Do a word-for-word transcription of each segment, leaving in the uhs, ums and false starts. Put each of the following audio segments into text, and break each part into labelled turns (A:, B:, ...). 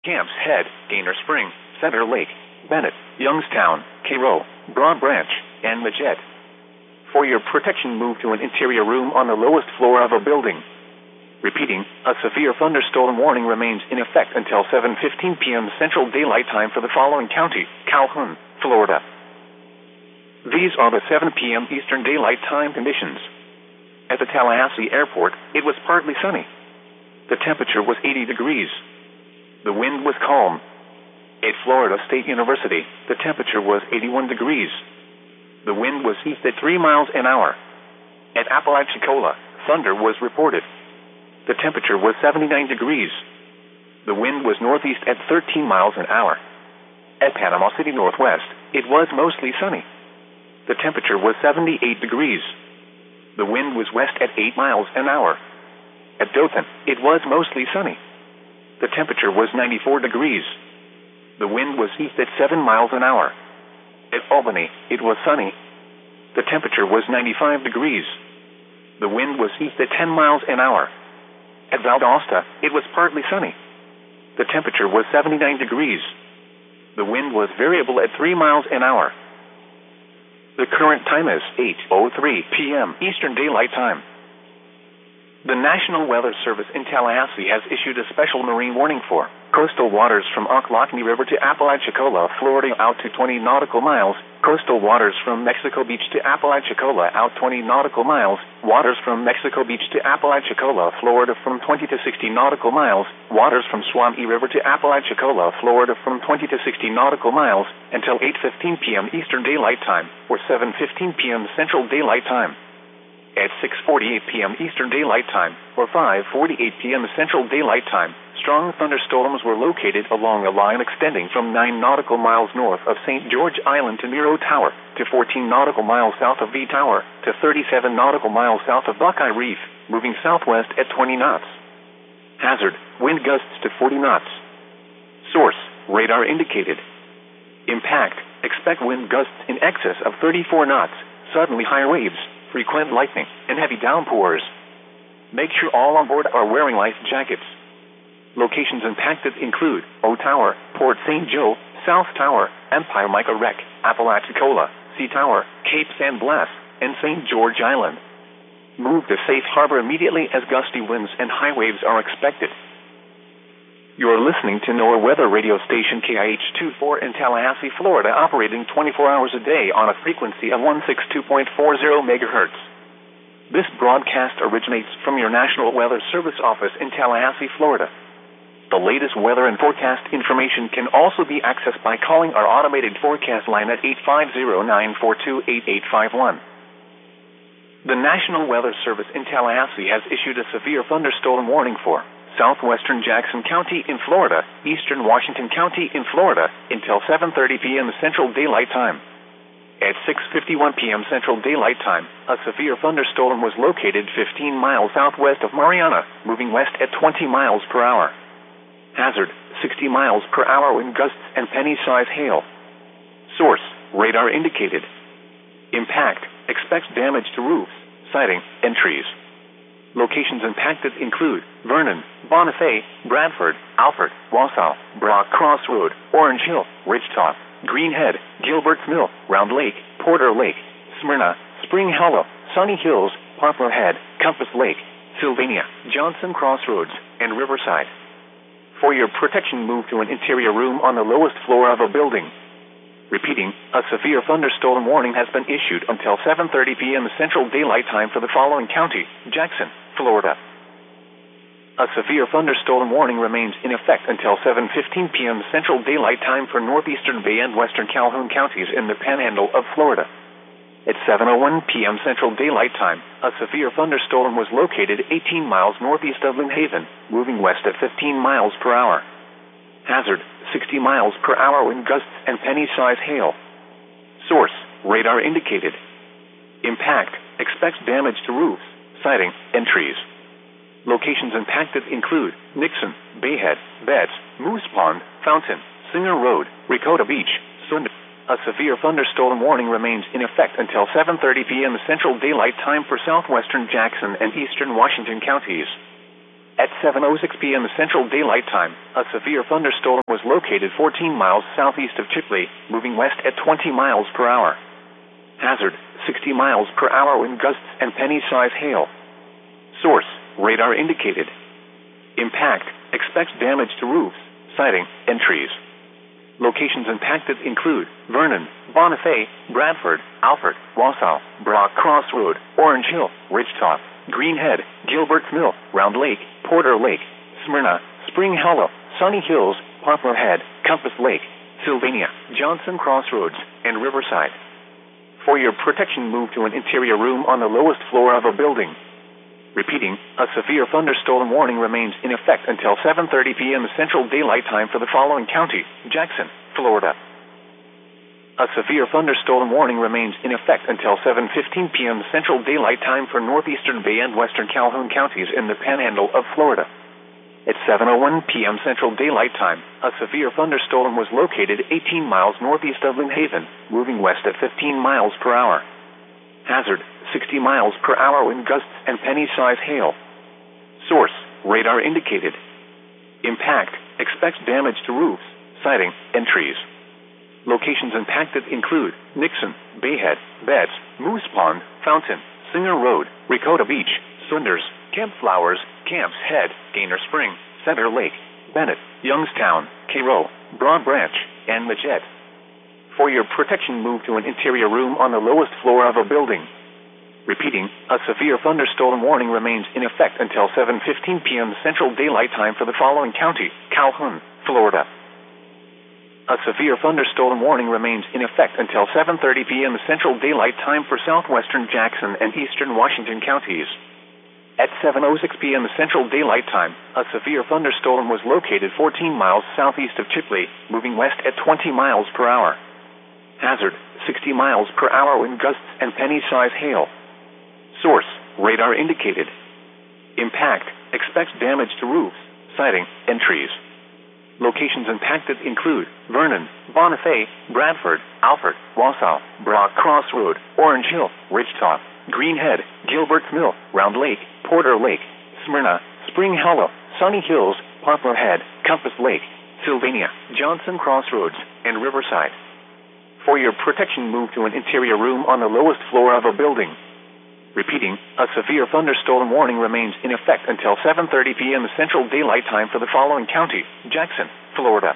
A: Camps Head, Gainer Spring, Cedar Lake, Bennett, Youngstown, Cairo, Broad Branch, and Majette. For your protection, move to an interior room on the lowest floor of a building. Repeating, a severe thunderstorm warning remains in effect until seven fifteen p.m. Central Daylight Time for the following county: Calhoun, Florida. These are the seven p.m. Eastern Daylight Time conditions. At the Tallahassee Airport, it was partly sunny. The temperature was eighty degrees. The wind was calm. At Florida State University, the temperature was eighty-one degrees. The wind was east at three miles an hour. At Apalachicola, thunder was reported. The temperature was seventy-nine degrees. The wind was northeast at thirteen miles an hour. At Panama City Northwest, it was mostly sunny. The temperature was seventy-eight degrees. The wind was west at eight miles an hour. At Dothan, it was mostly sunny. The temperature was ninety-four degrees. The wind was east at seven miles an hour. At Albany, it was sunny. The temperature was ninety-five degrees. The wind was east at ten miles an hour. At Valdosta, it was partly sunny. The temperature was seventy-nine degrees. The wind was variable at three miles an hour. The current time is eight oh three p.m. Eastern Daylight Time. The National Weather Service in Tallahassee has issued a special marine warning for coastal waters from Ocklawaha River to Apalachicola, Florida out to twenty nautical miles, coastal waters from Mexico Beach to Apalachicola out twenty nautical miles, waters from Mexico Beach to Apalachicola, Florida from twenty to sixty nautical miles, waters from Swampy River to Apalachicola, Florida from twenty to sixty nautical miles, until eight fifteen p.m. Eastern Daylight Time, or seven fifteen p.m. Central Daylight Time. At six forty-eight p.m. Eastern Daylight Time, or five forty-eight p.m. Central Daylight Time, strong thunderstorms were located along a line extending from nine nautical miles north of Saint George Island to Miro Tower, to fourteen nautical miles south of V Tower, to thirty-seven nautical miles south of Buckeye Reef, moving southwest at twenty knots. Hazard, wind gusts to forty knots. Source, radar indicated. Impact, expect wind gusts in excess of thirty-four knots, suddenly higher waves, frequent lightning, and heavy downpours. Make sure all on board are wearing life jackets. Locations impacted include O Tower, Port Saint Joe, South Tower, Empire Mica Wreck, Apalachicola, Sea Tower, Cape San Blas, and Saint George Island. Move to safe harbor immediately as gusty winds and high waves are expected. You are listening to NOAA Weather Radio Station K I H twenty-four in Tallahassee, Florida, operating twenty-four hours a day on a frequency of one sixty-two point four zero megahertz. This broadcast originates from your National Weather Service office in Tallahassee, Florida. The latest weather and forecast information can also be accessed by calling our automated forecast line at eight five zero, nine four two, eight eight five one. The National Weather Service in Tallahassee has issued a severe thunderstorm warning for southwestern Jackson County in Florida, eastern Washington County in Florida, until seven thirty p.m. Central Daylight Time. At six fifty-one p.m. Central Daylight Time, a severe thunderstorm was located fifteen miles southwest of Mariana, moving west at twenty miles per hour. Hazard, sixty miles per hour wind gusts and penny-size hail. Source, radar indicated. Impact, expects damage to roofs, siding, and trees. Locations impacted include Vernon, Bonifay, Bradford, Alfred, Wausau, Brock Crossroad, Orange Hill, Ridgetop, Greenhead, Gilbert's Mill, Round Lake, Porter Lake, Smyrna, Spring Hollow, Sunny Hills, Poplar Head, Compass Lake, Sylvania, Johnson Crossroads, and Riverside. For your protection, move to an interior room on the lowest floor of a building. Repeating, a severe thunderstorm warning has been issued until seven thirty p.m. Central Daylight Time for the following county: Jackson, Florida. A severe thunderstorm warning remains in effect until seven fifteen p.m. Central Daylight Time for northeastern Bay and western Calhoun counties in the Panhandle of Florida. At seven oh one p.m. Central Daylight Time, a severe thunderstorm was located eighteen miles northeast of Lynn Haven, moving west at fifteen miles per hour. Hazard, sixty miles per hour wind gusts and penny-size hail. Source, radar indicated. Impact, expects damage to roofs, siding, and trees. Locations impacted include Nixon, Bayhead, Betts, Moose Pond, Fountain, Singer Road, Ricotta Beach, Sund. A severe thunderstorm warning remains in effect until seven thirty p.m. Central Daylight Time for southwestern Jackson and eastern Washington counties. At seven oh six p.m. Central Daylight Time, a severe thunderstorm was located fourteen miles southeast of Chipley, moving west at twenty miles per hour. Hazard, sixty miles per hour wind gusts and penny-size hail. Source, radar indicated. Impact, expects damage to roofs, siding, and trees. Locations impacted include Vernon, Bonifay, Bradford, Alfred, Wausau, Brock Crossroad, Orange Hill, Ridgetop, Greenhead, Gilbert's Mill, Round Lake, Porter Lake, Smyrna, Spring Hollow, Sunny Hills, Poplar Head, Compass Lake, Sylvania, Johnson Crossroads, and Riverside. For your protection, move to an interior room on the lowest floor of a building. Repeating, a severe thunderstorm warning remains in effect until seven thirty p.m. Central Daylight Time for the following county: Jackson, Florida. A severe thunderstorm warning remains in effect until seven fifteen p.m. Central Daylight Time for northeastern Bay and western Calhoun counties in the Panhandle of Florida. At seven oh one p.m. Central Daylight Time, a severe thunderstorm was located eighteen miles northeast of Lynn Haven, moving west at fifteen miles per hour. Hazard, sixty miles per hour wind gusts and penny-size hail. Source, radar indicated. Impact, expects damage to roofs, siding, and trees. Locations impacted include Nixon, Bayhead, Betts, Moose Pond, Fountain, Singer Road, Ricotta Beach, Swinders, Camp Flowers, Camps Head, Gainer Spring, Center Lake, Bennett, Youngstown, Cairo, Broad Branch, and Majette. For your protection, move to an interior room on the lowest floor of a building. Repeating, a severe thunderstorm warning remains in effect until seven fifteen p.m. Central Daylight Time for the following county: Calhoun, Florida. A severe thunderstorm warning remains in effect until seven thirty p.m. Central Daylight Time for southwestern Jackson and eastern Washington counties. At seven oh six p.m. Central Daylight Time, a severe thunderstorm was located fourteen miles southeast of Chipley, moving west at twenty miles per hour. Hazard, sixty miles per hour wind gusts and penny-size hail. Source, radar indicated. Impact, expects damage to roofs, siding, and trees. Locations impacted include Vernon, Bonifay, Bradford, Alfred, Wausau, Brock Crossroad, Orange Hill, Ridgetop, Greenhead, Gilbert's Mill, Round Lake, Porter Lake, Smyrna, Spring Hollow, Sunny Hills, Poplar Head, Compass Lake, Sylvania, Johnson Crossroads, and Riverside. For your protection, move to an interior room on the lowest floor of a building. Repeating, a severe thunderstorm warning remains in effect until seven thirty p.m. Central Daylight Time for the following county: Jackson, Florida.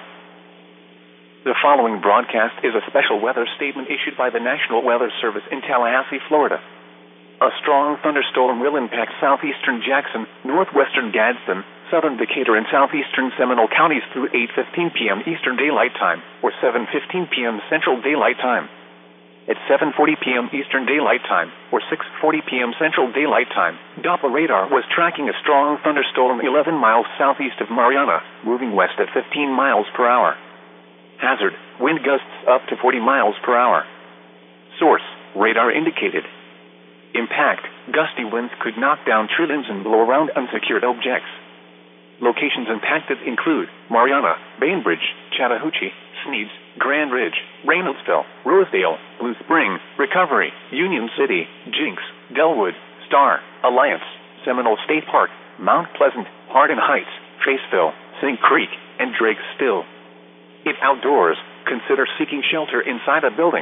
A: The following broadcast is a special weather statement issued by the National Weather Service in Tallahassee, Florida. A strong thunderstorm will impact southeastern Jackson, northwestern Gadsden, southern Decatur, and southeastern Seminole counties through eight fifteen p.m. Eastern Daylight Time, or seven fifteen p.m. Central Daylight Time. At seven forty p.m. Eastern Daylight Time, or six forty p.m. Central Daylight Time, Doppler radar was tracking a strong thunderstorm eleven miles southeast of Mariana, moving west at fifteen miles per hour. Hazard, wind gusts up to forty miles per hour. Source, radar indicated. Impact, gusty winds could knock down trillions and blow around unsecured objects. Locations impacted include Mariana, Bainbridge, Chattahoochee, Sneeds, Grand Ridge, Reynoldsville, Rosedale, Blue Spring, Recovery, Union City, Jinx, Delwood, Star, Alliance, Seminole State Park, Mount Pleasant, Hardin Heights, Faceville, Sink Creek, and Drake Still. If outdoors, consider seeking shelter inside a building.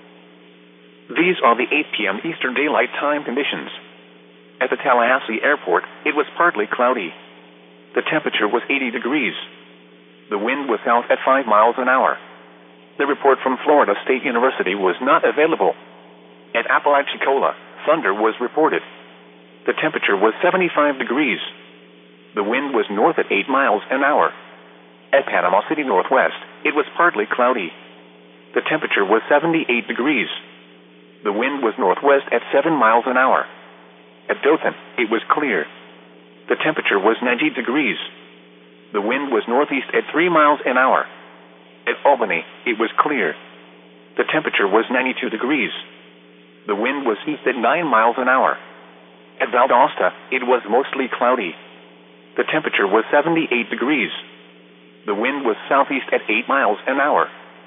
A: These are the eight p.m. Eastern Daylight Time conditions. At the Tallahassee Airport, it was partly cloudy. The temperature was eighty degrees. The wind was south at five miles an hour. The report from Florida State University was not available. At Apalachicola, thunder was reported. The temperature was seventy-five degrees. The wind was north at eight miles an hour. At Panama City Northwest, it was partly cloudy. The temperature was seventy-eight degrees. The wind was northwest at seven miles an hour. At Dothan, it was clear. The temperature was ninety degrees. The wind was northeast at three miles an hour. At Albany, it was clear. The temperature was ninety-two degrees. The wind was east at nine miles an hour. At Valdosta, it was mostly cloudy. The temperature was seventy-eight degrees. The wind was southeast at eight miles an hour.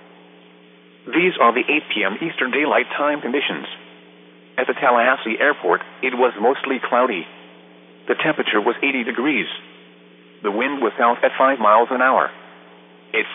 A: These are the eight p.m. Eastern Daylight Time conditions. At the Tallahassee Airport, it was mostly cloudy. The temperature was eighty degrees. The wind was south at five miles an hour.